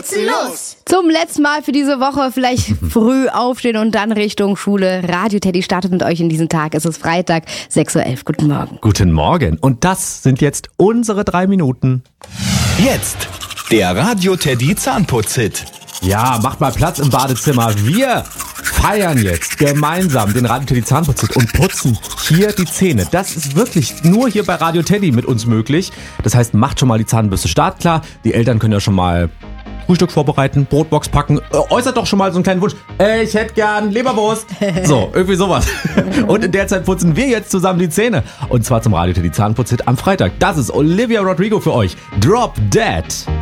putzen los! Zum letzten Mal für diese Woche vielleicht früh aufstehen und dann Richtung Schule. Radio Teddy startet mit euch in diesen Tag. Es ist Freitag, 6:11 Uhr. Guten Morgen. Guten Morgen. Und das sind jetzt unsere 3 Minuten. Jetzt der Radio Teddy Zahnputz-Hit. Ja, macht mal Platz im Badezimmer. Wir feiern jetzt gemeinsam den Radio Teddy Zahnputz-Hit und putzen hier die Zähne. Das ist wirklich nur hier bei Radio Teddy mit uns möglich. Das heißt, macht schon mal die Zahnbürste startklar. Die Eltern können ja schon mal Frühstück vorbereiten, Brotbox packen. Äußert doch schon mal so einen kleinen Wunsch. Ich hätte gern Leberwurst. So, irgendwie sowas. Und in der Zeit putzen wir jetzt zusammen die Zähne. Und zwar zum Radio Teddy Zahnputz-Hit am Freitag. Das ist Olivia Rodrigo für euch. Drop Dead.